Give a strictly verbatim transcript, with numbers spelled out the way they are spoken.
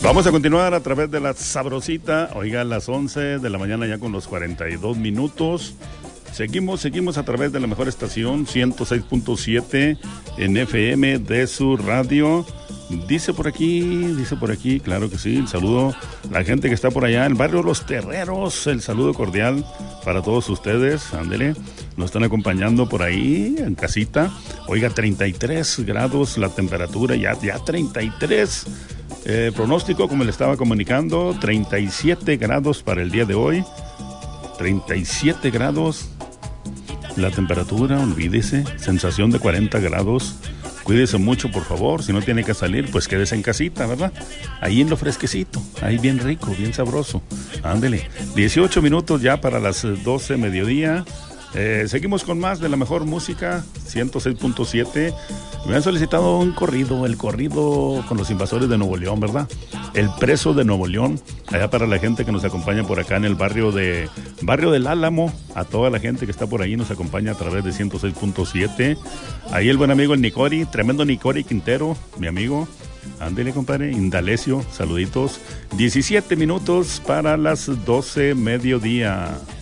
Vamos a continuar a través de la Sabrosita. Oiga, a las once de la mañana ya con los cuarenta y dos minutos. Seguimos, seguimos a través de la mejor estación, ciento seis punto siete en F M de su radio. Dice por aquí, dice por aquí, claro que sí, el saludo a la gente que está por allá, en el barrio Los Terreros, el saludo cordial para todos ustedes, ándele, nos están acompañando por ahí en casita. Oiga, treinta y tres grados la temperatura, ya, ya treinta y tres, eh, pronóstico como le estaba comunicando, treinta y siete grados para el día de hoy, treinta y siete grados la temperatura, olvídese, sensación de cuarenta grados. Cuídese mucho, por favor. Si no tiene que salir, pues quédese en casita, ¿verdad? Ahí en lo fresquecito, ahí bien rico, bien sabroso. Ándele. dieciocho minutos ya para las doce, mediodía. Eh, seguimos con más de la mejor música, ciento seis punto siete. Me han solicitado un corrido, el corrido con los invasores de Nuevo León, ¿verdad? El preso de Nuevo León, allá para la gente que nos acompaña por acá en el barrio de barrio del Álamo, a toda la gente que está por ahí nos acompaña a través de ciento seis punto siete. Ahí el buen amigo el Nicori, tremendo Nicori Quintero, mi amigo. Ándele, compadre, Indalecio, saluditos. diecisiete minutos para las doce, mediodía.